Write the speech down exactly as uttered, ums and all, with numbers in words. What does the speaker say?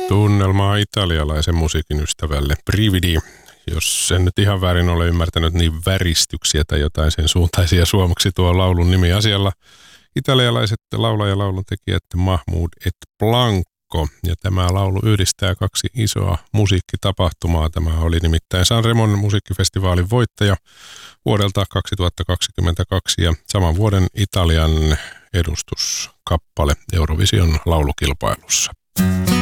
Tunnelmaa italialaisen musiikin ystävälle Brividi. Jos en nyt ihan väärin ole ymmärtänyt, niin väristyksiä tai jotain sen suuntaisia suomeksi tuo laulun nimi asialla. Italialaiset laulaja- ja lauluntekijät Mahmoud et Blanco. Ja tämä laulu yhdistää kaksi isoa musiikkitapahtumaa. Tämä oli nimittäin Sanremon musiikkifestivaalin voittaja vuodelta kaksituhattakaksikymmentäkaksi ja saman vuoden Italian edustuskappale Eurovision laulukilpailussa.